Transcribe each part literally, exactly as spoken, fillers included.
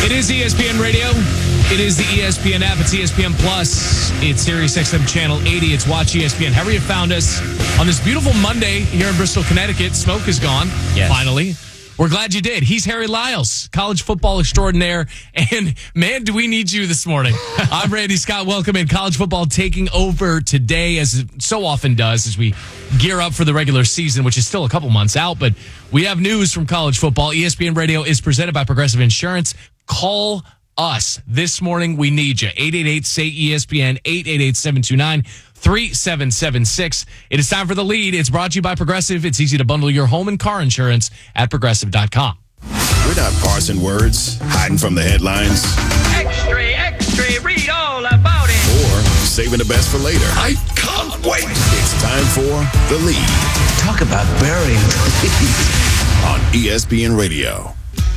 It is E S P N Radio. It is the E S P N app. It's E S P N Plus. It's Sirius X M Channel eighty. It's Watch E S P N. However you found us on this beautiful Monday here in Bristol, Connecticut. Smoke is gone, yes. Finally. We're glad you did. He's Harry Lyles, college football extraordinaire. And, man, do we need you this morning. I'm Randy Scott. Welcome in. College football taking over today, as it so often does, as we gear up for the regular season, which is still a couple months out. But we have news from college football. E S P N Radio is presented by Progressive Insurance. Call us this morning. We need you. eight eight eight, S A Y, E S P N, eight eight eight, seven two nine, three seven seven six. It is time for The Lead. It's brought to you by Progressive. It's easy to bundle your home and car insurance at progressive dot com. We're not parsing words, hiding from the headlines. Extra, extra, read all about it. Or saving the best for later. I can't wait. It's time for The Lead. Talk about burying the lead. On E S P N Radio.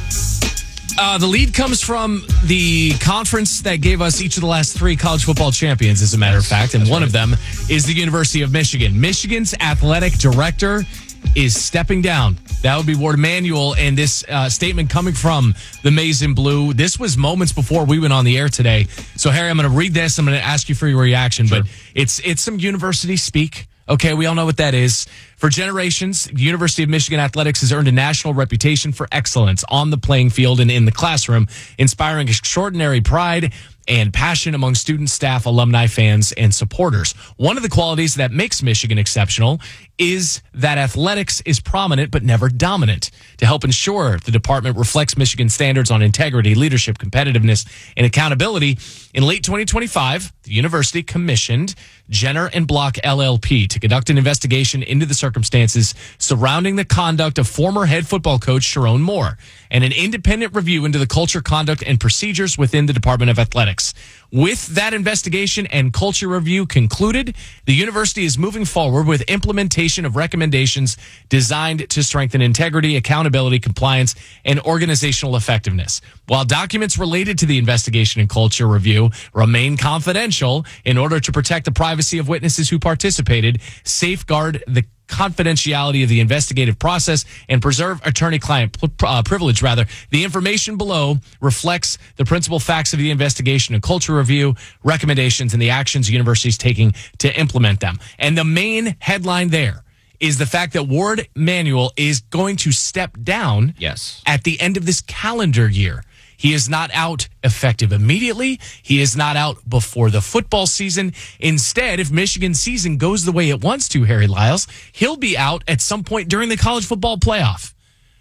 Uh, the lead comes from the conference that gave us each of the last three college football champions, as a matter of fact, and one of them is the University of Michigan. Michigan's athletic director is stepping down. That would be Ward Emanuel, and this uh, statement coming from the Maize and Blue. This was moments before we went on the air today. So, Harry, I'm going to read this. I'm going to ask you for your reaction, sure. But it's it's some university speak. Okay, we all know what that is. For generations, the University of Michigan Athletics has earned a national reputation for excellence on the playing field and in the classroom, inspiring extraordinary pride and passion among students, staff, alumni, fans, and supporters. One of the qualities that makes Michigan exceptional is that athletics is prominent but never dominant. To help ensure the department reflects Michigan standards on integrity, leadership, competitiveness, and accountability, in late twenty twenty-five, the university commissioned Jenner and Block L L P to conduct an investigation into the circumstances surrounding the conduct of former head football coach Sherrone Moore and an independent review into the culture, conduct, and procedures within the Department of Athletics. With that investigation and culture review concluded, the university is moving forward with implementation of recommendations designed to strengthen integrity, accountability, compliance, and organizational effectiveness. While documents related to the investigation and culture review remain confidential in order to protect the privacy of witnesses who participated, safeguard the confidentiality of the investigative process, and preserve attorney-client uh, privilege, rather. The information below reflects the principal facts of the investigation and culture review, recommendations, and the actions the university is taking to implement them. And the main headline there is the fact that Ward Emanuel is going to step down yes. at the end of this calendar year. He is not out effective immediately. He is not out before the football season. Instead, if Michigan's season goes the way it wants to, Harry Lyles, he'll be out at some point during the college football playoff.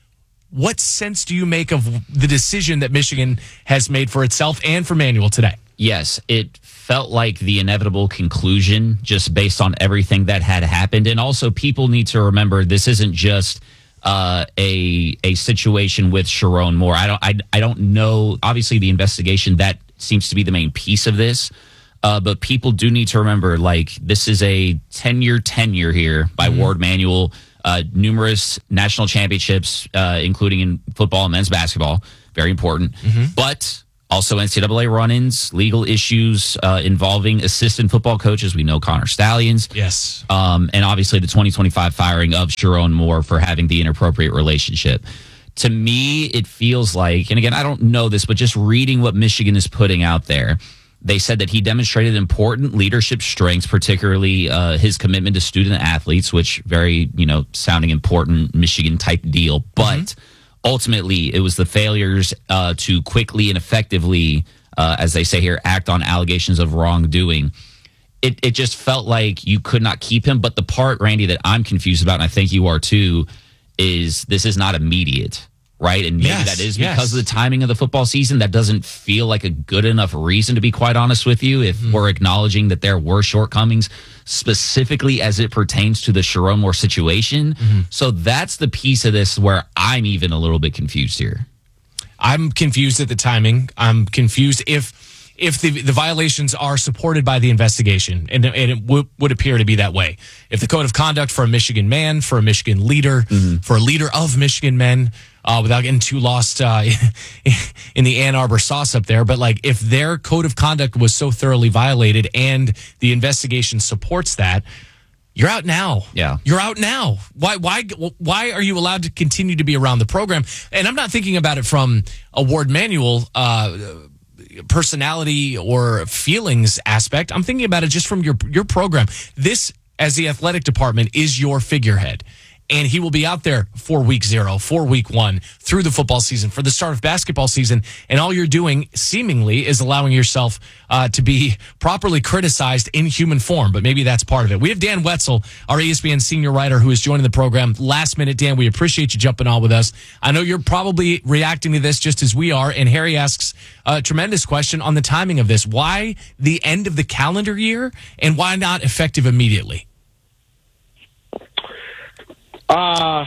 What sense do you make of the decision that Michigan has made for itself and for Emanuel today? Yes, it felt like the inevitable conclusion just based on everything that had happened. And also, people need to remember this isn't just Uh, a a situation with Sherrone Moore. I don't I, I don't know. Obviously, the investigation that seems to be the main piece of this, uh, but people do need to remember, like, this is a ten-year tenure here by mm-hmm. Ward Emanuel. Uh, numerous national championships, uh, including in football and men's basketball, very important. Mm-hmm. But also N C double A run-ins, legal issues uh, involving assistant football coaches. We know Connor Stallions. Yes. Um, and obviously the twenty twenty-five firing of Sherrone Moore for having the inappropriate relationship. To me, it feels like, and again, I don't know this, but just reading what Michigan is putting out there, they said that he demonstrated important leadership strengths, particularly uh, his commitment to student athletes, which very, you know, sounding important Michigan-type deal. But mm-hmm. ultimately, it was the failures uh, to quickly and effectively, uh, as they say here, act on allegations of wrongdoing. It it just felt like you could not keep him. But the part, Randy, that I'm confused about, and I think you are too, is this is not immediate, right? And maybe yes, that is yes. because of the timing of the football season. That doesn't feel like a good enough reason, to be quite honest with you, if mm. we're acknowledging that there were shortcomings, specifically as it pertains to the Sherrone Moore situation. Mm-hmm. So that's the piece of this where I'm even a little bit confused here. I'm confused at the timing. I'm confused if if the the violations are supported by the investigation, and, and it w- would appear to be that way. If the code of conduct for a Michigan man, for a Michigan leader, mm-hmm. for a leader of Michigan men, uh, without getting too lost uh, in the Ann Arbor sauce up there, but like if their code of conduct was so thoroughly violated and the investigation supports that, You're out now. Yeah. You're out now. Why why why are you allowed to continue to be around the program? And I'm not thinking about it from a Ward Manuel uh, personality or feelings aspect. I'm thinking about it just from your your program. This, as the athletic department, is your figurehead. And he will be out there for week zero, for week one, through the football season, for the start of basketball season. And all you're doing, seemingly, is allowing yourself uh, to be properly criticized in human form. But maybe that's part of it. We have Dan Wetzel, our E S P N senior writer, who is joining the program last minute. Dan, we appreciate you jumping on with us. I know you're probably reacting to this just as we are. And Harry asks a tremendous question on the timing of this. Why the end of the calendar year, and why not effective immediately? Uh,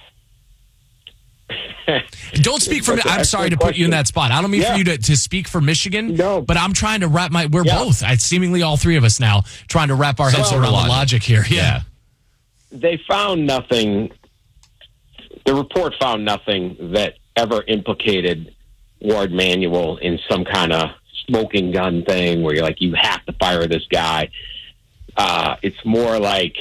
don't speak for me. I'm sorry to put you in that spot. I don't mean yeah. for you to, to speak for Michigan, no. but I'm trying to wrap my, we're yeah. both, I seemingly all three of us now, trying to wrap our heads well, around logic. the logic here. Yeah. yeah. They found nothing, the report found nothing that ever implicated Ward Manuel in some kind of smoking gun thing where you're like, you have to fire this guy. Uh, it's more like,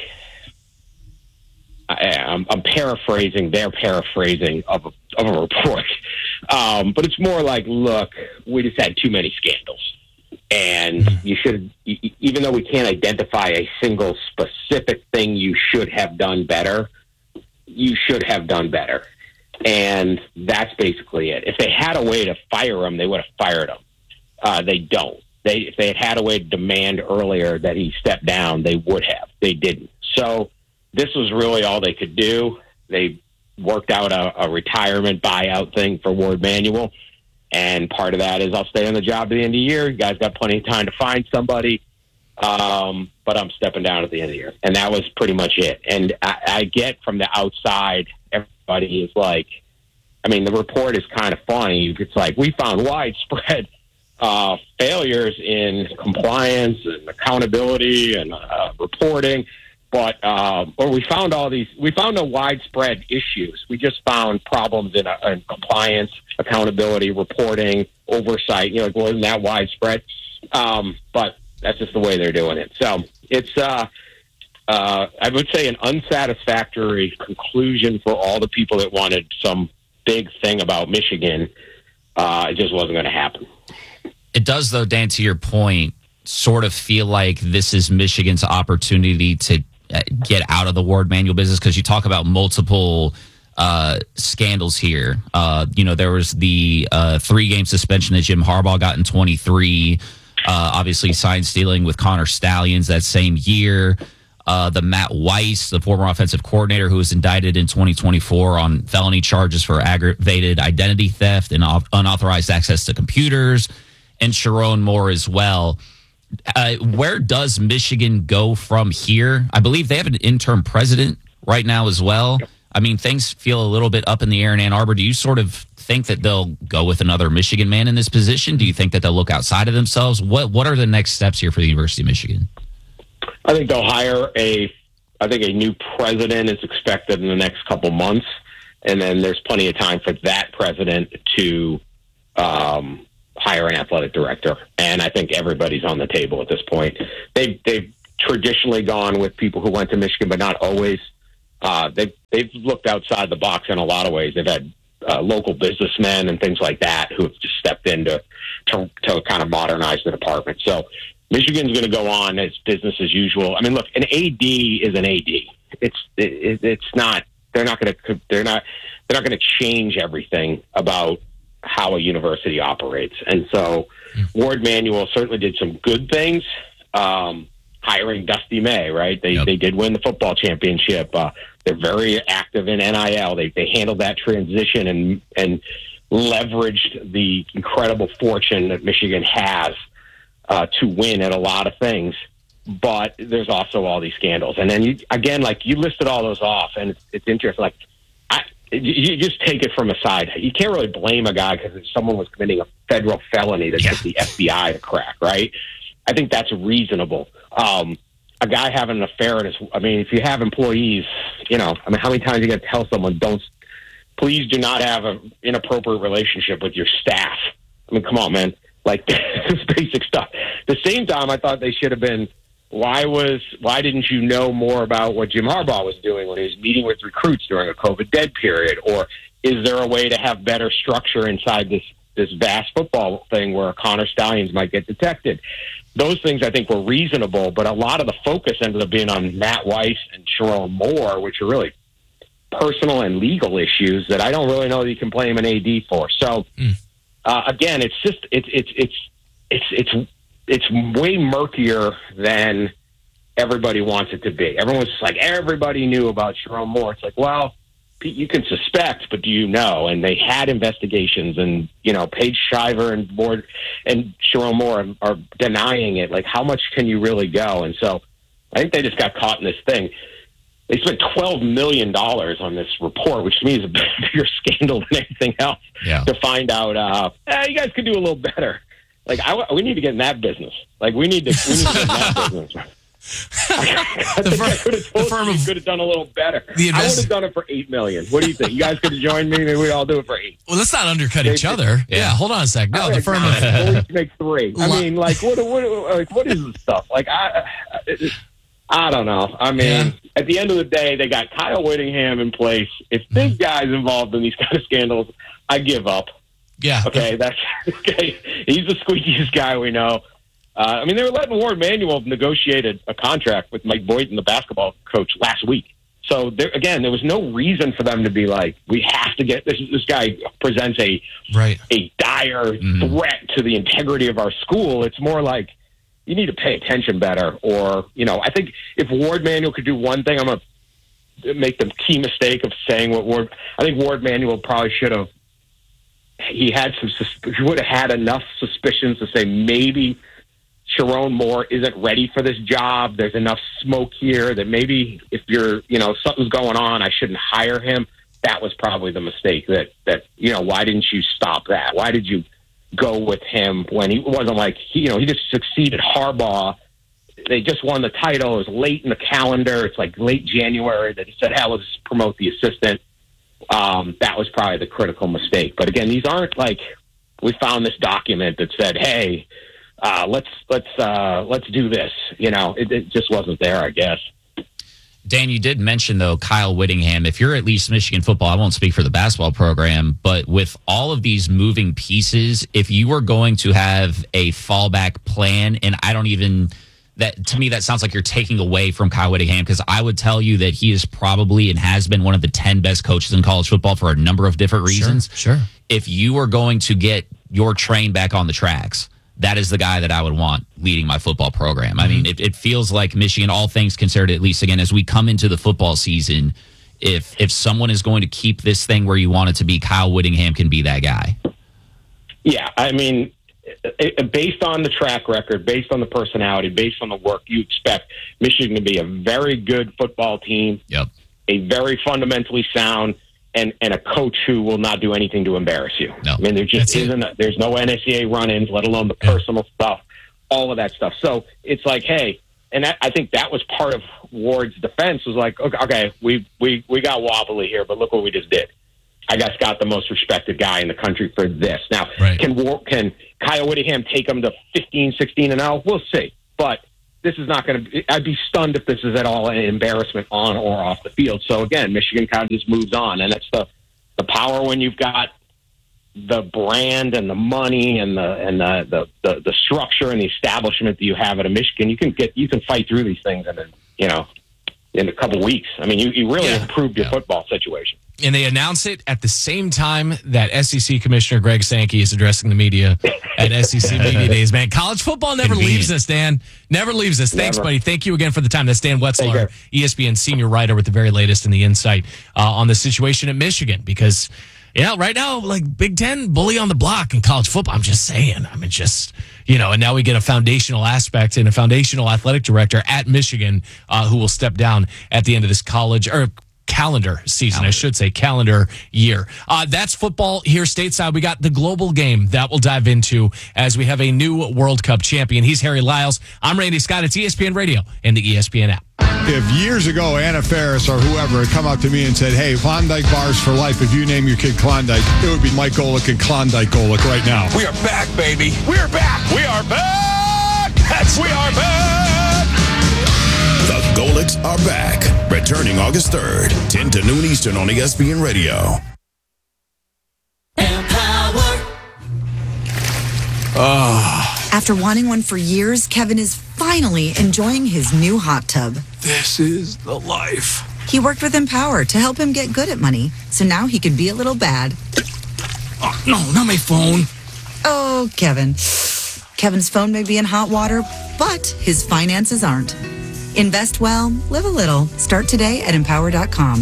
I, I'm, I'm paraphrasing, they're paraphrasing of a, of a report. Um, but it's more like, look, we just had too many scandals. And you should, even though we can't identify a single specific thing you should have done better, you should have done better. And that's basically it. If they had a way to fire him, they would have fired him. Uh, they don't. They, if they had had a way to demand earlier that he step down, they would have. They didn't. So, this was really all they could do. They worked out a, a retirement buyout thing for Ward Manuel, and part of that is I'll stay on the job at the end of the year. You guys got plenty of time to find somebody, um, but I'm stepping down at the end of the year. And that was pretty much it. And I, I get from the outside, everybody is like, I mean, the report is kind of funny. It's like, we found widespread uh, failures in compliance and accountability and uh, reporting. But, um, or we found all these, we found no widespread issues. We just found problems in, uh, in compliance, accountability, reporting, oversight. You know, like, well, isn't that widespread? Um, but that's just the way they're doing it. So it's, uh, uh, I would say, an unsatisfactory conclusion for all the people that wanted some big thing about Michigan. Uh, it just wasn't going to happen. It does, though, Dan, to your point, sort of feel like this is Michigan's opportunity to get out of the Ward Manuel business, because you talk about multiple uh, scandals here. Uh, you know, there was the uh, three-game suspension that Jim Harbaugh got in twenty-three. Uh, obviously, sign stealing with Connor Stallions that same year. Uh, the Matt Weiss, the former offensive coordinator, who was indicted in twenty twenty-four on felony charges for aggravated identity theft and unauthorized access to computers, and Sharon Moore as well. Uh, where does Michigan go from here? I believe they have an interim president right now as well. I mean, things feel a little bit up in the air in Ann Arbor. Do you sort of think that they'll go with another Michigan man in this position? Do you think that they'll look outside of themselves? What What are the next steps here for the University of Michigan? I think they'll hire a, I think a new president is expected in the next couple months. And then there's plenty of time for that president to, um, hire an athletic director, and I think everybody's on the table at this point. They've they've traditionally gone with people who went to Michigan, but not always. Uh, they've they've looked outside the box in a lot of ways. They've had uh, local businessmen and things like that who have just stepped in to to, to kind of modernize the department. So Michigan's going to go on as business as usual. I mean, look, an A D is an A D. It's it, it's not. They're not going to. They're not. They're not going to change everything about how a university operates. And so Ward Manuel certainly did some good things, um, hiring Dusty May, right? They yep. they did win the football championship. Uh, they're very active in N I L. They they handled that transition and and leveraged the incredible fortune that Michigan has uh, to win at a lot of things. But there's also all these scandals. And then, you, again, like you listed all those off, and it's, it's interesting. Like, I, you just take it from a side. You can't really blame a guy because someone was committing a federal felony that yeah. took the F B I to crack, right? I think that's reasonable. Um, a guy having an affair in his, I mean, if you have employees, you know, I mean, how many times you got to tell someone, don't, please do not have an inappropriate relationship with your staff? I mean, come on, man. Like, this is basic stuff. At the same time, I thought they should have been why was why didn't you know more about what Jim Harbaugh was doing when he was meeting with recruits during a COVID dead period? Or is there a way to have better structure inside this this vast football thing where Connor Stallions might get detected? Those things I think were reasonable, but a lot of the focus ended up being on Matt Weiss and Sharon Moore, which are really personal and legal issues that I don't really know that you can blame an A D for. So mm. uh, again, it's just it's it's it's it's it's it's way murkier than everybody wants it to be. Everyone's just like, everybody knew about Sharon Moore. It's like, well, you can suspect, but do you know? And they had investigations, and you know, Paige Shiver and Board and Sharon Moore are denying it. Like, how much can you really go? And so, I think they just got caught in this thing. They spent twelve million dollars on this report, which to me is a bigger scandal than anything else. Yeah. To find out, uh, eh, you guys could do a little better. Like, I, we need to get in that business. Like, we need to, we need to get in that business. I the, think fir- I could have told the firm you, of, you could have done a little better. The invest- I would have done it for eight million. What do you think? You guys could have joined me. Maybe we'd all do it for eight. Well, let's not undercut each other. Yeah. yeah, hold on a sec. No, I the firm of of make three. I mean, like what? What? Like what is this stuff? Like I, I don't know. I mean, yeah. At the end of the day, they got Kyle Whittingham in place. If this guy's involved in these kind of scandals, I give up. Yeah. Okay, that's okay. He's the squeakiest guy we know. Uh, I mean, they were letting Ward Manuel negotiate a, a contract with Mike Boynton, the basketball coach, last week. So, there, again, there was no reason for them to be like, we have to get this. This guy presents a right. a dire mm-hmm. threat to the integrity of our school. It's more like you need to pay attention better. Or, you know, I think if Ward Manuel could do one thing, I'm going to make the key mistake of saying what Ward. I think Ward Manuel probably should have. He had some. He would have had enough suspicions to say maybe Sharon Moore isn't ready for this job. There's enough smoke here that maybe if you're, you know, something's going on, I shouldn't hire him. That was probably the mistake that, that, you know, why didn't you stop that? Why did you go with him when he wasn't like, he, you know, he just succeeded Harbaugh. They just won the title. It was late in the calendar. It's like late January that he said, hey, let's promote the assistant. Um, that was probably the critical mistake. But again, these aren't like, we found this document that said, hey, Uh, let's let's uh, let's do this. You know, it, it just wasn't there, I guess. Dan, you did mention though Kyle Whittingham. If you're at least Michigan football, I won't speak for the basketball program, but with all of these moving pieces, if you were going to have a fallback plan, and I don't even that to me that sounds like you're taking away from Kyle Whittingham, because I would tell you that he is probably and has been one of the ten best coaches in college football for a number of different reasons. Sure. sure. If you were going to get your train back on the tracks, that is the guy that I would want leading my football program. Mm-hmm. I mean, it, it feels like Michigan, all things considered, at least again, as we come into the football season, if if someone is going to keep this thing where you want it to be, Kyle Whittingham can be that guy. Yeah, I mean, it, based on the track record, based on the personality, based on the work, you expect Michigan to be a very good football team, yep. a very fundamentally sound, And, and a coach who will not do anything to embarrass you. No. I mean, there just That's isn't. A, there's no N S C A run-ins, let alone the personal yeah. stuff, all of that stuff. So it's like, hey, and that, I think that was part of Ward's defense. Was like, okay, okay, we we we got wobbly here, but look what we just did. I guess got the most respected guy in the country for this. Now, right. can can Kyle Whittingham take him to fifteen, sixteen and oh? We'll see, but. This is not going to. I'd be stunned if this is at all an embarrassment on or off the field. So again, Michigan kind of just moves on, and that's the the power when you've got the brand and the money and the and the the, the, the structure and the establishment that you have at a Michigan. You can get you can fight through these things, and then you know in a couple weeks. I mean, you, you really yeah. improved your yeah. football situation. And they announce it at the same time that S E C Commissioner Greg Sankey is addressing the media at S E C Media Days. Man, college football never Convenient. leaves us, Dan. Never leaves us. Thanks, Never. buddy. Thank you again for the time. That's Dan Wetzel, Take our care. E S P N senior writer with the very latest and the insight uh, on the situation at Michigan. Because, you know, right now, like Big Ten, bully on the block in college football. I'm just saying. I mean, just, you know, and now we get a foundational aspect and a foundational athletic director at Michigan uh, who will step down at the end of this college or calendar season, calendar. I should say calendar year. Uh, that's football here stateside. We got the global game that we'll dive into as we have a new World Cup champion. He's Harry Lyles. I'm Randy Scott. It's E S P N Radio and the E S P N app. If years ago Anna Faris or whoever had come up to me and said, hey, Klondike bars for life, if you name your kid Klondike, it would be Mike Golick and Klondike Golick right now. We are back, baby. We are back. We are back. That's we are back. Golics are back. Returning August third, ten to noon Eastern on E S P N Radio. Oh. After wanting one for years, Kevin is finally enjoying his new hot tub. This is the life. He worked with Empower to help him get good at money, so now he can be a little bad. Oh, no, not my phone. Oh, Kevin. Kevin's phone may be in hot water, but his finances aren't. Invest well, live a little. Start today at empower dot com.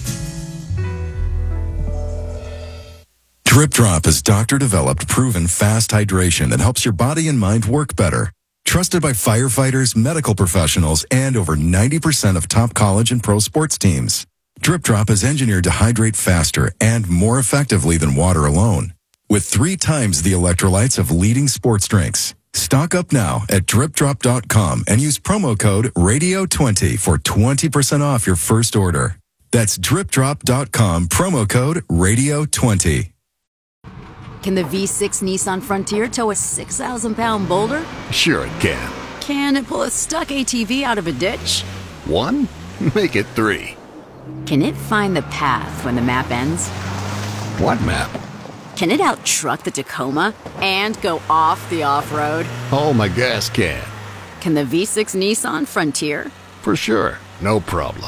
Drip Drop is doctor-developed, proven fast hydration that helps your body and mind work better. Trusted by firefighters, medical professionals, and over ninety percent of top college and pro sports teams. Drip Drop is engineered to hydrate faster and more effectively than water alone, with three times the electrolytes of leading sports drinks. Stock up now at drip drop dot com and use promo code radio twenty for twenty percent off your first order. That's drip drop dot com, promo code radio twenty. Can the V six Nissan Frontier tow a six thousand pound boulder? Sure it can. Can it pull a stuck A T V out of a ditch? One? Make it three. Can it find the path when the map ends? What map? Can it out-truck the Tacoma and go off the off-road? Oh, my gas can. Can the V six Nissan Frontier? For sure. No problem.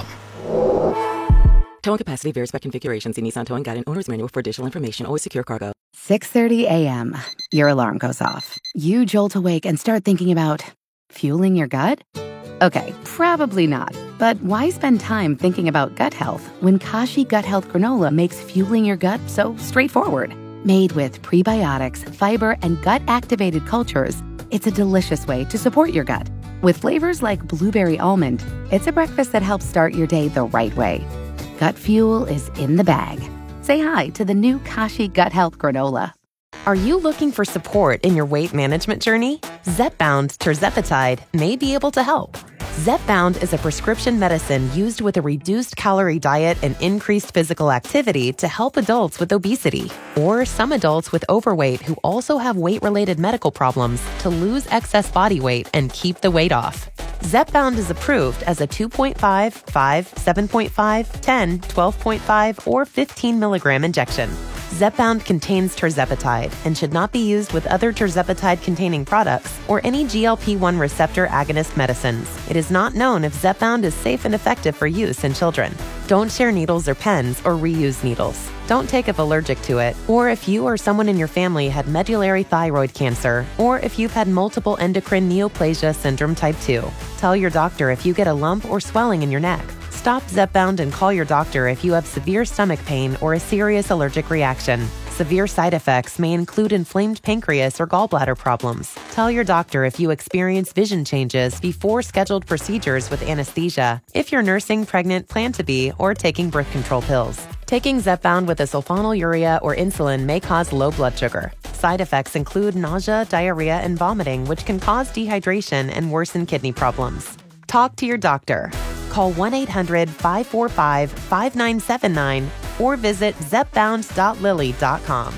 Towing capacity varies by configuration. See Nissan Towing Guide and Owner's Manual for additional information. Always secure cargo. six thirty a.m. Your alarm goes off. You jolt awake and start thinking about fueling your gut? Okay, probably not. But why spend time thinking about gut health when Kashi Gut Health Granola makes fueling your gut so straightforward? Made with prebiotics, fiber, and gut-activated cultures, it's a delicious way to support your gut. With flavors like blueberry almond, it's a breakfast that helps start your day the right way. Gut fuel is in the bag. Say hi to the new Kashi Gut Health Granola. Are you looking for support in your weight management journey? Zepbound tirzepatide may be able to help. Zepbound is a prescription medicine used with a reduced calorie diet and increased physical activity to help adults with obesity or some adults with overweight who also have weight-related medical problems to lose excess body weight and keep the weight off. Zepbound is approved as a two point five, five, seven point five, ten, twelve point five, or fifteen milligram injection. Zepbound contains tirzepatide and should not be used with other tirzepatide-containing products or any G L P one receptor agonist medicines. It is not known if Zepbound is safe and effective for use in children. Don't share needles or pens or reuse needles. Don't take if allergic to it, or if you or someone in your family had medullary thyroid cancer, or if you've had multiple endocrine neoplasia syndrome type two. Tell your doctor if you get a lump or swelling in your neck. Stop Zepbound and call your doctor if you have severe stomach pain or a serious allergic reaction. Severe side effects may include inflamed pancreas or gallbladder problems. Tell your doctor if you experience vision changes before scheduled procedures with anesthesia, if you're nursing, pregnant, plan to be, or taking birth control pills. Taking Zepbound with a sulfonylurea or insulin may cause low blood sugar. Side effects include nausea, diarrhea, and vomiting, which can cause dehydration and worsen kidney problems. Talk to your doctor. Call one eight hundred, five four five, five nine seven nine or visit zepbound dot lilly dot com.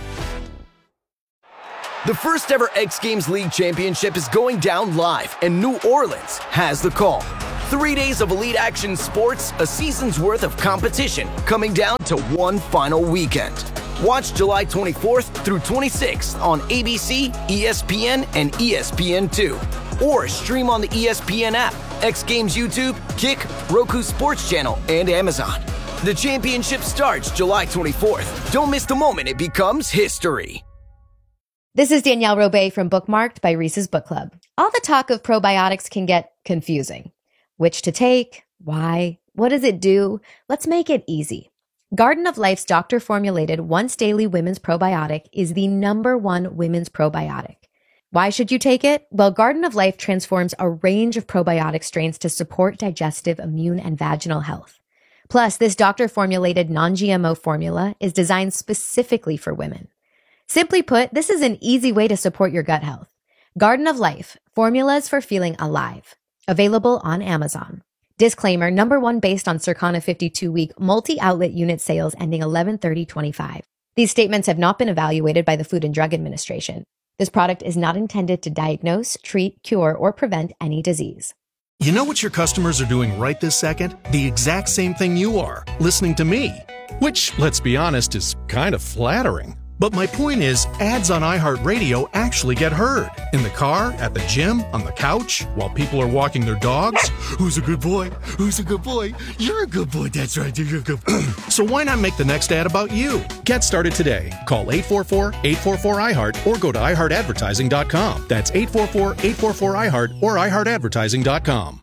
The first ever X Games League Championship is going down live, and New Orleans has the call. Three days of elite action sports, a season's worth of competition, coming down to one final weekend. Watch July twenty-fourth through twenty-sixth on A B C, E S P N, and E S P N two. Or stream on the E S P N app, X Games YouTube, Kick, Roku Sports Channel, and Amazon. The championship starts July twenty-fourth. Don't miss the moment it becomes history. This is Danielle Robay from Bookmarked by Reese's Book Club. All the talk of probiotics can get confusing. Which to take? Why? What does it do? Let's make it easy. Garden of Life's doctor-formulated once-daily women's probiotic is the number one women's probiotic. Why should you take it? Well, Garden of Life transforms a range of probiotic strains to support digestive, immune, and vaginal health. Plus, this doctor-formulated non-G M O formula is designed specifically for women. Simply put, this is an easy way to support your gut health. Garden of Life, formulas for feeling alive. Available on Amazon. Disclaimer, number one based on Circana fifty-two week multi-outlet unit sales ending eleven thirty twenty-five. These statements have not been evaluated by the Food and Drug Administration. This product is not intended to diagnose, treat, cure, or prevent any disease. You know what your customers are doing right this second? The exact same thing you are, listening to me. Which, let's be honest, is kind of flattering. But my point is, ads on iHeartRadio actually get heard. In the car, at the gym, on the couch, while people are walking their dogs. Who's a good boy? Who's a good boy? You're a good boy, that's right, you're a good boy. So why not make the next ad about you? Get started today. Call eight four four, eight four four, I heart or go to i heart advertising dot com. That's eight four four, eight four four, I heart or i heart advertising dot com.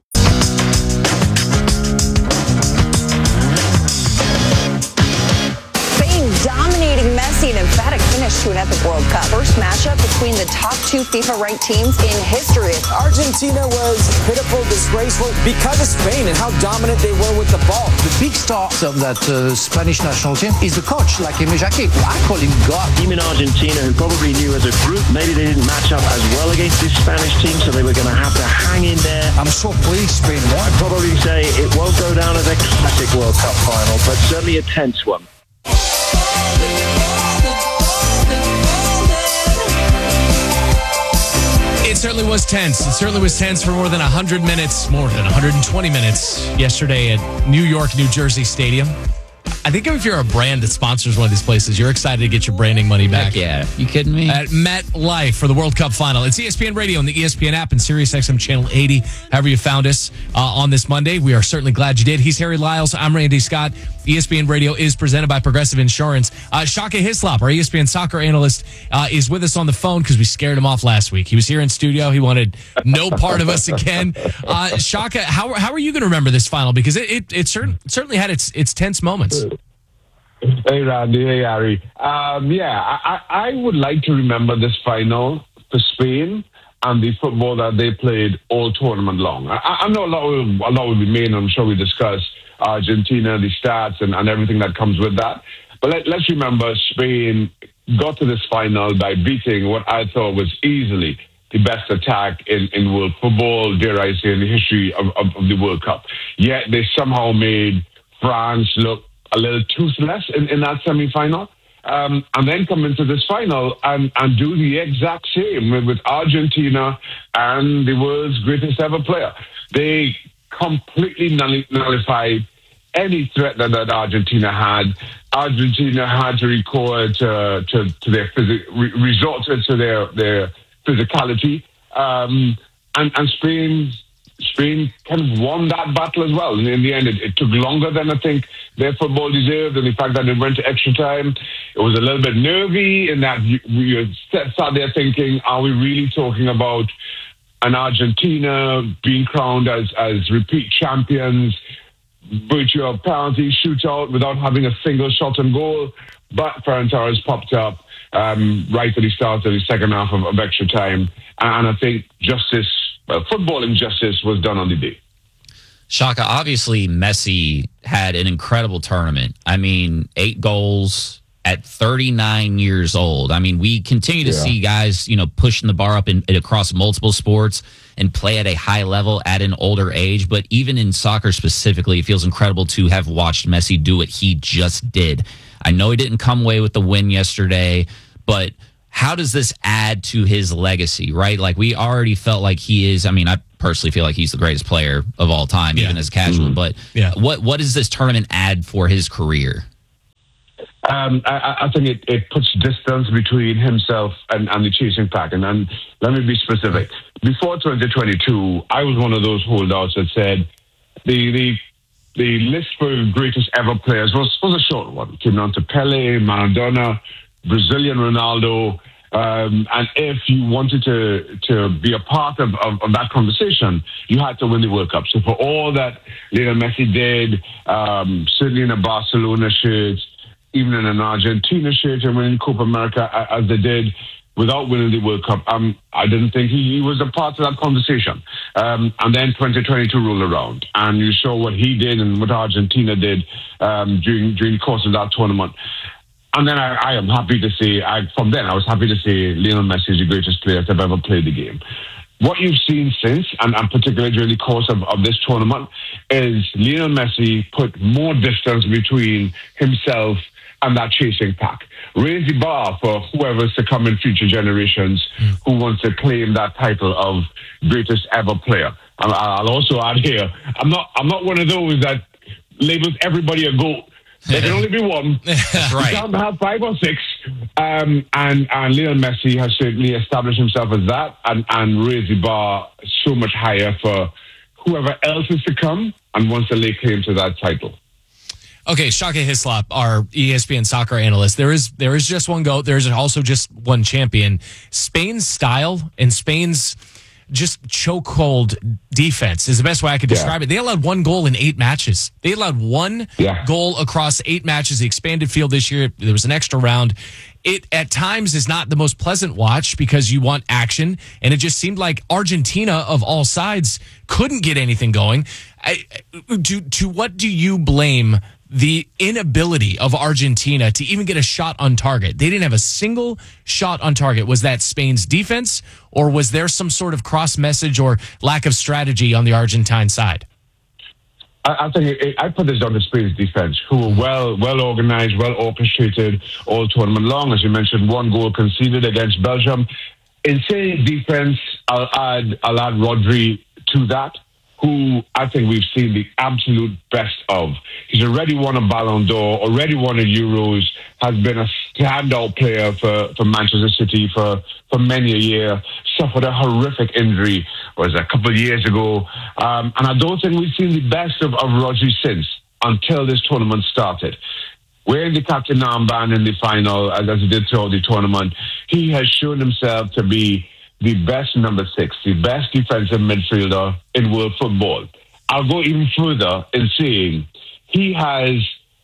Dominating Messi, an emphatic finish to an epic World Cup. First matchup between the top two FIFA-ranked teams in history. Argentina was pitiful, disgraceful because of Spain and how dominant they were with the ball. The big star of that uh, Spanish national team is the coach, like Jaime Jacquet. I call him God. Team in Argentina who probably knew as a group maybe they didn't match up as well against this Spanish team, so they were going to have to hang in there. I'm so pleased Spain won. I'd probably say it won't go down as a classic World Cup final, but certainly a tense one. It certainly was tense. It certainly was tense for more than one hundred minutes, more than one hundred twenty minutes yesterday at New York, New Jersey Stadium. I think if you're a brand that sponsors one of these places, you're excited to get your branding money back. Heck yeah. You kidding me? At MetLife for the World Cup final. It's E S P N Radio and the E S P N app and SiriusXM Channel eighty. However you found us uh, on this Monday, we are certainly glad you did. He's Harry Lyles. I'm Randy Scott. E S P N Radio is presented by Progressive Insurance. Uh, Shaka Hislop, our E S P N soccer analyst, uh, is with us on the phone because we scared him off last week. He was here in studio. He wanted no part of us again. Uh, Shaka, how how are you going to remember this final? Because it it, it certain, certainly had its its tense moments. Hey, Randy. Hey, Harry. Um, yeah, I, I would like to remember this final for Spain and the football that they played all tournament long. I, I know a lot, will, a lot will be made, and I'm sure we discuss Argentina, the stats, and, and everything that comes with that. But let, let's remember Spain got to this final by beating what I thought was easily the best attack in, in world football, dare I say, in the history of, of, of the World Cup. Yet they somehow made France look a little toothless in, in that semi-final, um, and then come into this final and, and do the exact same with, with Argentina and the world's greatest ever player. They completely nullified any threat that, that Argentina had. Argentina had to record to, to, to their phys- re- resorted to their their physicality, um, and, and Spain. Spain kind of won that battle as well. And in the end, it, it took longer than I think their football deserved. And the fact that it went to extra time, it was a little bit nervy in that you, you sat there thinking, are we really talking about an Argentina being crowned as, as repeat champions, virtue of penalty shootout without having a single shot on goal? But Ferran Torres popped up um, right at the start of the second half of, of extra time. And I think justice Well, football injustice was done on the day. Shaka, obviously Messi had an incredible tournament. I mean, eight goals at thirty-nine years old. I mean, we continue to yeah. see guys, you know, pushing the bar up in, across multiple sports and play at a high level at an older age. But even in soccer specifically, it feels incredible to have watched Messi do what he just did. I know he didn't come away with the win yesterday, but how does this add to his legacy, right? Like, we already felt like he is, I mean, I personally feel like he's the greatest player of all time, yeah. even as a casual, mm-hmm. but yeah. what what does this tournament add for his career? Um, I, I think it, it puts distance between himself and, and the chasing pack. And, and let me be specific. Before twenty twenty-two, I was one of those holdouts that said the the the list for greatest ever players was, was a short one. It came down to Pele, Maradona, Brazilian Ronaldo, um, and if you wanted to to be a part of, of, of that conversation, you had to win the World Cup. So for all that Lionel Messi did, um, certainly in a Barcelona shirt, even in an Argentina shirt, and winning Copa America as they did, without winning the World Cup, um, I didn't think he, he was a part of that conversation. Um, and then twenty twenty-two rolled around, and you saw what he did and what Argentina did um, during during the course of that tournament. And then I, I am happy to say, I, from then I was happy to say Lionel Messi is the greatest player to have ever played the game. What you've seen since, and, and particularly during the course of, of this tournament, is Lionel Messi put more distance between himself and that chasing pack. Raise the bar for whoever's to come in future generations mm. who wants to claim that title of greatest ever player. And I'll also add here, I'm not I'm not one of those that labels everybody a GOAT. There can only be one. That's right. You can't have five or six. Um, and, and Lionel Messi has certainly established himself as that and, and raised the bar so much higher for whoever else is to come and wants to lay claim to that title. Okay, Shaka Hislop, our E S P N soccer analyst. There is there is just one GOAT. There is also just one champion. Spain's style and Spain's just chokehold defense is the best way I could describe yeah. it. They allowed one goal in eight matches. They allowed one yeah. goal across eight matches. The expanded field this year, there was an extra round. It at times is not the most pleasant watch because you want action, and it just seemed like Argentina of all sides couldn't get anything going. I, to, to what do you blame the inability of Argentina to even get a shot on target? They didn't have a single shot on target. Was that Spain's defense, or was there some sort of cross message or lack of strategy on the Argentine side? I, I think it, I put this down to Spain's defense, who were well, well organized, well orchestrated all tournament long. As you mentioned, one goal conceded against Belgium. In saying defense, I'll add, I'll add Rodri to that, who I think we've seen the absolute best of. He's already won a Ballon d'Or, already won a Euros, has been a standout player for, for Manchester City for, for many a year, suffered a horrific injury, was a couple of years ago. Um, and I don't think we've seen the best of, of Rodri since, until this tournament started. Wearing the captain armband in the final, as, as he did throughout the tournament, he has shown himself to be the best number six, the best defensive midfielder in world football. I'll go even further in saying he has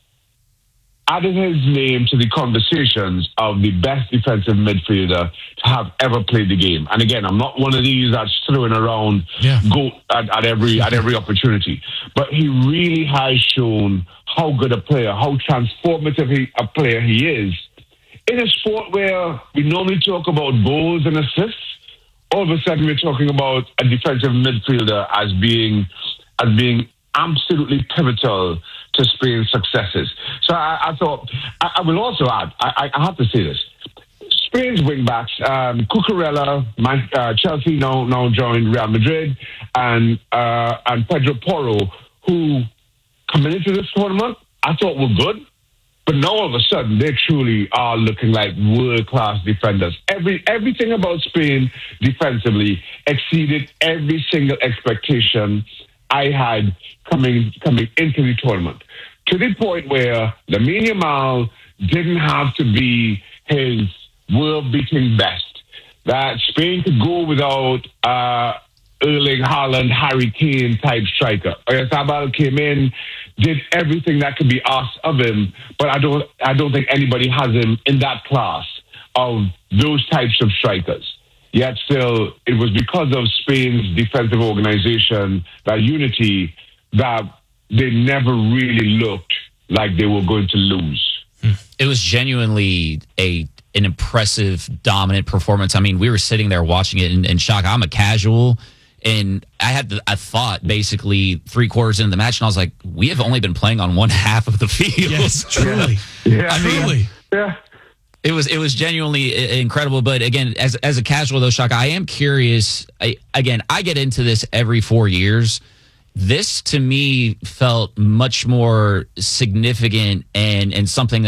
added his name to the conversations of the best defensive midfielder to have ever played the game. And again, I'm not one of these that's throwing around yeah. GOAT at, at every at every opportunity. But he really has shown how good a player, how transformative he, a player he is. In a sport where we normally talk about goals and assists, all of a sudden we're talking about a defensive midfielder as being as being absolutely pivotal to Spain's successes. So I, I thought, I, I will also add, I, I have to say this, Spain's wingbacks, um, Cucurella, Man, uh, Chelsea now now joined Real Madrid, and uh, and Pedro Porro, who coming into this tournament, I thought were good. But now all of a sudden, they truly are looking like world-class defenders. Every Everything about Spain defensively exceeded every single expectation I had coming coming into the tournament. To the point where Lamine Yamal didn't have to be his world-beating best. That Spain could go without uh, Erling Haaland, Harry Kane type striker. Oyarzabal came in, did everything that could be asked of him, but I don't I don't think anybody has him in that class of those types of strikers. Yet still, it was because of Spain's defensive organization, that unity, that they never really looked like they were going to lose. It was genuinely a an impressive, dominant performance. I mean, we were sitting there watching it in, in shock. I'm a casual. And I had the, I thought basically three quarters into the match, and I was like, we have only been playing on one half of the field. Yes, truly. Yeah. I mean, truly. Yeah. It was it was genuinely incredible. But again, as as a casual though, Shaka, I am curious. I, again, I get into this every four years. This to me felt much more significant and and something that